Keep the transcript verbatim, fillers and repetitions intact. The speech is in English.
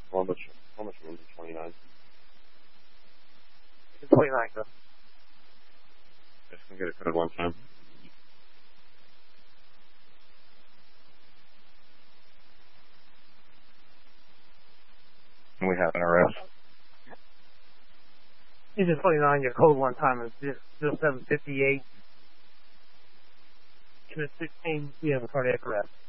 Columbus, Columbus Rangers twenty-nine. twenty-nine, go. Just gonna get it code one time. And we have an arrest. Engine twenty-nine, your code one time is zero seven fifty-eight. Unit sixteen, we have a cardiac arrest.